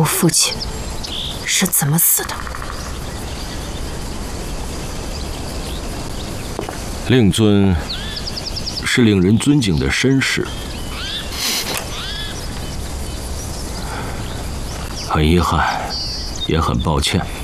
我父亲是怎么死的？ 令尊是令人尊敬的绅士，很遗憾，也很抱歉。